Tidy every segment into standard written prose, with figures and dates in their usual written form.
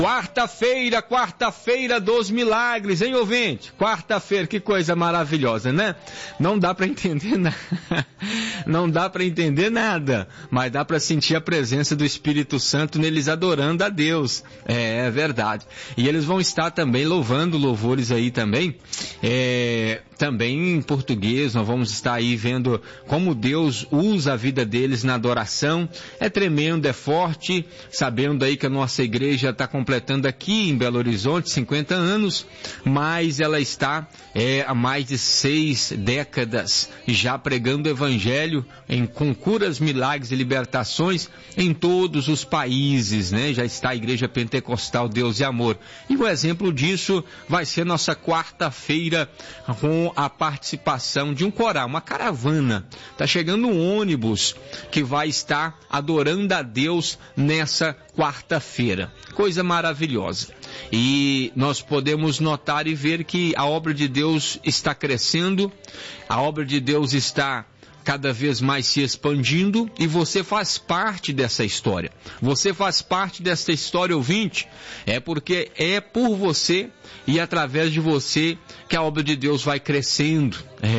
Quarta-feira dos milagres, hein, ouvinte? Quarta-feira, que coisa maravilhosa, né? Não dá para entender nada, não dá para entender nada, mas dá para sentir a presença do Espírito Santo neles adorando a Deus, é verdade. E eles vão estar também louvando louvores aí também, também em português. Nós vamos estar aí vendo como Deus usa a vida deles na adoração. É tremendo, é forte, sabendo aí que a nossa igreja está completando aqui em Belo Horizonte 50 anos, mas ela está há mais de 6 décadas já pregando o evangelho com curas, milagres e libertações em todos os países, né? Já está a Igreja Pentecostal Deus e Amor. E o exemplo disso vai ser nossa quarta-feira com a participação de um coral, uma caravana. Está chegando um ônibus que vai estar adorando a Deus nessa quarta-feira. Coisa maravilhosa. E nós podemos notar e ver que a obra de Deus está crescendo, a obra de Deus está cada vez mais se expandindo, e você faz parte dessa história. Você faz parte dessa história, ouvinte, porque é por você e através de você que a obra de Deus vai crescendo.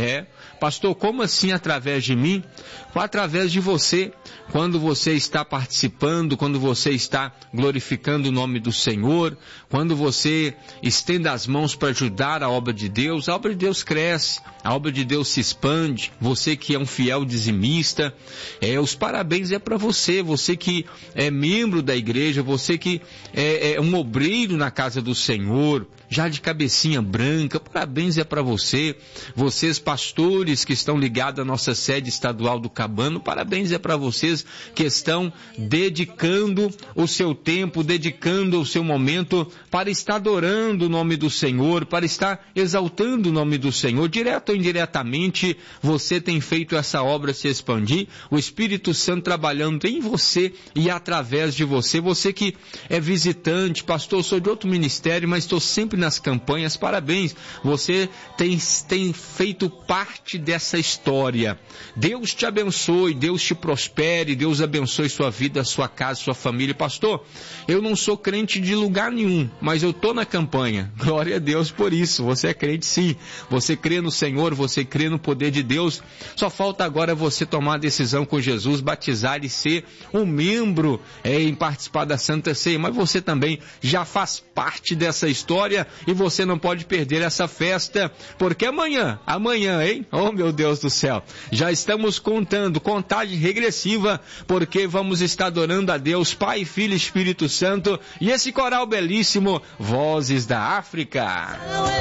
Pastor, como assim através de mim? Através de você, quando você está participando, quando você está glorificando o nome do Senhor, quando você estende as mãos para ajudar a obra de Deus cresce, a obra de Deus se expande. Você que é um fiel dizimista, os parabéns para você, você que é membro da igreja, você que é um obreiro na casa do Senhor, já de cabecinha branca, parabéns para você. Vocês pastores que estão ligados à nossa sede estadual do Cabano, parabéns para vocês que estão dedicando o seu tempo, dedicando o seu momento para estar adorando o nome do Senhor, para estar exaltando o nome do Senhor. Direto ou indiretamente, você tem feito essa obra se expandir, o Espírito Santo trabalhando em você e através de você. Você que é visitante, pastor, sou de outro ministério, mas estou sempre nas campanhas, parabéns, você tem feito parte dessa história. Deus te abençoe, Deus te prospere, Deus abençoe sua vida, sua casa, sua família. Pastor, eu não sou crente de lugar nenhum, mas eu estou na campanha. Glória a Deus por isso. Você é crente sim, você crê no Senhor, você crê no poder de Deus. Só falta agora você tomar a decisão com Jesus, batizar e ser um membro em participar da Santa Ceia, mas você também já faz parte dessa história e você não pode perder essa festa, porque amanhã, hein? Oh meu Deus do céu, já estamos contagem regressiva, porque vamos estar adorando a Deus, Pai, Filho e Espírito Santo, e esse coral belíssimo, Vozes da África.